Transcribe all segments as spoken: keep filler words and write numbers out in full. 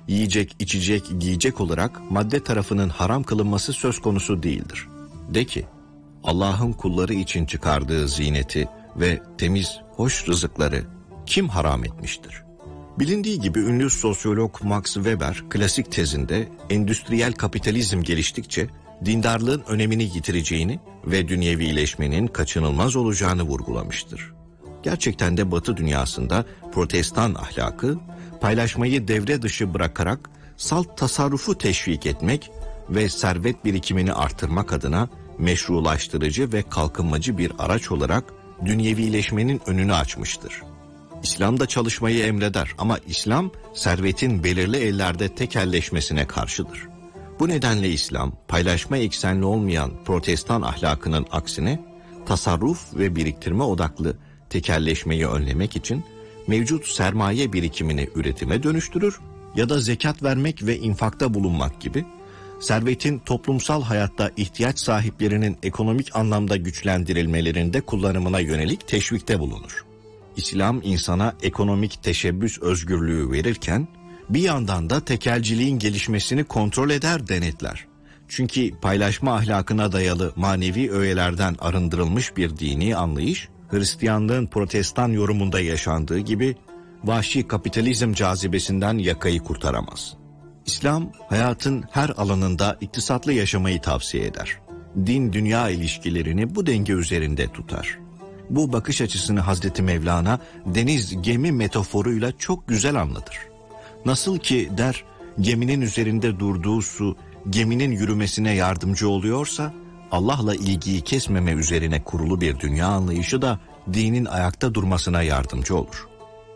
yiyecek, içecek, giyecek olarak madde tarafının haram kılınması söz konusu değildir. De ki, Allah'ın kulları için çıkardığı zineti ve temiz, hoş rızıkları kim haram etmiştir? Bilindiği gibi ünlü sosyolog Max Weber klasik tezinde endüstriyel kapitalizm geliştikçe dindarlığın önemini yitireceğini ve dünyevileşmenin kaçınılmaz olacağını vurgulamıştır. Gerçekten de Batı dünyasında protestan ahlakı paylaşmayı devre dışı bırakarak salt tasarrufu teşvik etmek ve servet birikimini artırmak adına meşrulaştırıcı ve kalkınmacı bir araç olarak dünyevileşmenin önünü açmıştır. İslam da çalışmayı emreder ama İslam servetin belirli ellerde tekelleşmesine karşıdır. Bu nedenle İslam paylaşma eksenli olmayan protestan ahlakının aksine tasarruf ve biriktirme odaklı tekelleşmeyi önlemek için mevcut sermaye birikimini üretime dönüştürür ya da zekat vermek ve infakta bulunmak gibi servetin toplumsal hayatta ihtiyaç sahiplerinin ekonomik anlamda güçlendirilmelerinde kullanımına yönelik teşvikte bulunur. İslam insana ekonomik teşebbüs özgürlüğü verirken bir yandan da tekelciliğin gelişmesini kontrol eder, denetler. Çünkü paylaşma ahlakına dayalı manevi öğelerden arındırılmış bir dini anlayış, Hristiyanlığın protestan yorumunda yaşandığı gibi vahşi kapitalizm cazibesinden yakayı kurtaramaz. İslam, hayatın her alanında iktisatlı yaşamayı tavsiye eder. Din-dünya ilişkilerini bu denge üzerinde tutar. Bu bakış açısını Hazreti Mevlana deniz gemi metaforuyla çok güzel anlatır. Nasıl ki der, geminin üzerinde durduğu su geminin yürümesine yardımcı oluyorsa, Allah'la ilgiyi kesmeme üzerine kurulu bir dünya anlayışı da dinin ayakta durmasına yardımcı olur.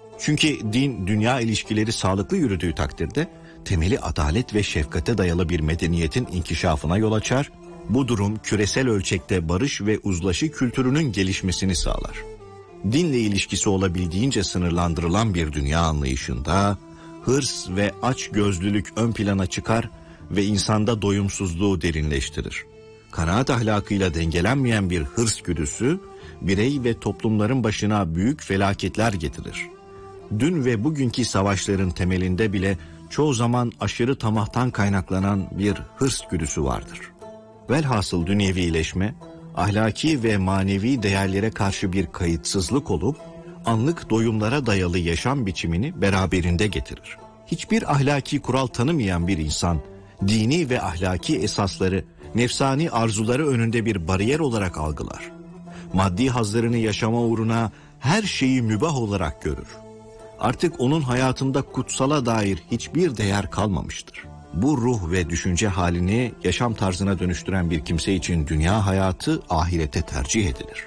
Çünkü din dünya ilişkileri sağlıklı yürüdüğü takdirde temeli adalet ve şefkate dayalı bir medeniyetin inkişafına yol açar. Bu durum küresel ölçekte barış ve uzlaşı kültürünün gelişmesini sağlar. Dinle ilişkisi olabildiğince sınırlandırılan bir dünya anlayışında hırs ve açgözlülük ön plana çıkar ve insanda doyumsuzluğu derinleştirir. Kanaat ahlakıyla dengelenmeyen bir hırs güdüsü birey ve toplumların başına büyük felaketler getirir. Dün ve bugünkü savaşların temelinde bile çoğu zaman aşırı tamahtan kaynaklanan bir hırs güdüsü vardır. Velhasıl dünyevileşme, ahlaki ve manevi değerlere karşı bir kayıtsızlık olup, anlık doyumlara dayalı yaşam biçimini beraberinde getirir. Hiçbir ahlaki kural tanımayan bir insan, dini ve ahlaki esasları, nefsani arzuları önünde bir bariyer olarak algılar. Maddi hazlarını yaşama uğruna her şeyi mübah olarak görür. Artık onun hayatında kutsala dair hiçbir değer kalmamıştır. Bu ruh ve düşünce halini yaşam tarzına dönüştüren bir kimse için dünya hayatı ahirete tercih edilir.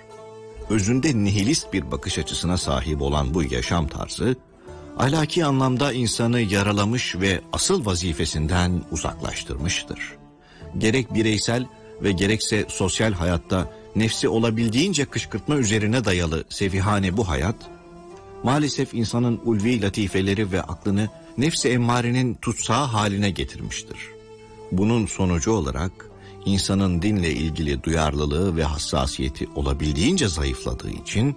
Özünde nihilist bir bakış açısına sahip olan bu yaşam tarzı, ahlaki anlamda insanı yaralamış ve asıl vazifesinden uzaklaştırmıştır. Gerek bireysel ve gerekse sosyal hayatta nefsi olabildiğince kışkırtma üzerine dayalı sefihane bu hayat, maalesef insanın ulvi latifeleri ve aklını nefsi emmarenin tutsağı haline getirmiştir. Bunun sonucu olarak insanın dinle ilgili duyarlılığı ve hassasiyeti olabildiğince zayıfladığı için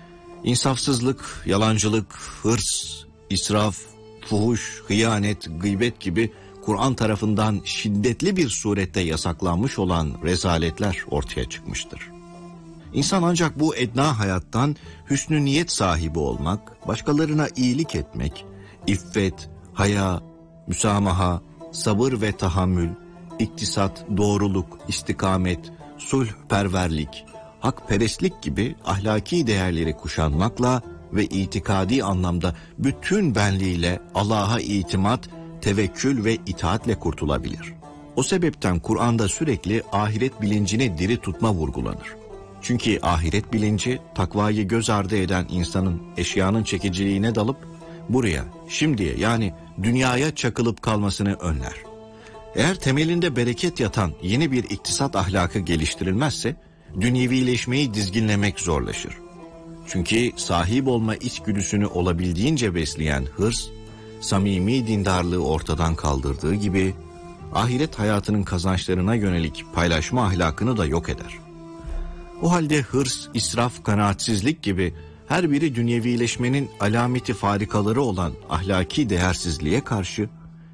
insafsızlık, yalancılık, hırs, israf, fuhuş, hıyanet, gıybet gibi Kur'an tarafından şiddetli bir surette yasaklanmış olan rezaletler ortaya çıkmıştır. İnsan ancak bu edna hayattan hüsnü niyet sahibi olmak, başkalarına iyilik etmek, iffet, haya, müsamaha, sabır ve tahammül, iktisat, doğruluk, istikamet, sulhperverlik, hakperestlik gibi ahlaki değerleri kuşanmakla ve itikadi anlamda bütün benliğiyle Allah'a itimat, tevekkül ve itaatle kurtulabilir. O sebepten Kur'an'da sürekli ahiret bilincini diri tutma vurgulanır. Çünkü ahiret bilinci takvayı göz ardı eden insanın eşyanın çekiciliğine dalıp buraya, şimdiye yani dünyaya çakılıp kalmasını önler. Eğer temelinde bereket yatan yeni bir iktisat ahlakı geliştirilmezse dünyevileşmeyi dizginlemek zorlaşır. Çünkü sahip olma içgüdüsünü olabildiğince besleyen hırs, samimi dindarlığı ortadan kaldırdığı gibi ahiret hayatının kazançlarına yönelik paylaşma ahlakını da yok eder. O halde hırs, israf, kanaatsizlik gibi her biri dünyevileşmenin alameti farikaları olan ahlaki değersizliğe karşı